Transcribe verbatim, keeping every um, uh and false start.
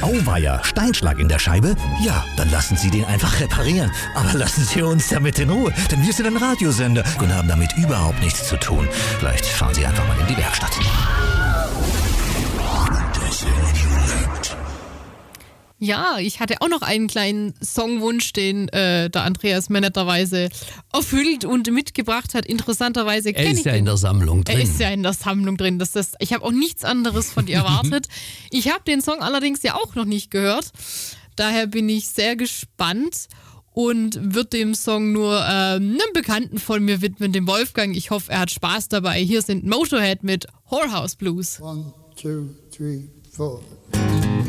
Auweia, Steinschlag in der Scheibe? Ja, dann lassen Sie den einfach reparieren. Aber lassen Sie uns damit in Ruhe, denn wir sind ein Radiosender und haben damit überhaupt nichts zu tun. Vielleicht fahren Sie einfach mal in die Werkstatt. Ja, ich hatte auch noch einen kleinen Songwunsch, den äh, der Andreas mir netterweise erfüllt und mitgebracht hat. Interessanterweise kenne ich Er ist ja den. in der Sammlung drin. Er ist ja in der Sammlung drin. Das ist, ich habe auch nichts anderes von dir erwartet. Ich habe den Song allerdings ja auch noch nicht gehört. Daher bin ich sehr gespannt und wird dem Song nur äh, einem Bekannten von mir widmen, dem Wolfgang. Ich hoffe, er hat Spaß dabei. Hier sind Motorhead mit Whorehouse Blues. One, two, three, four.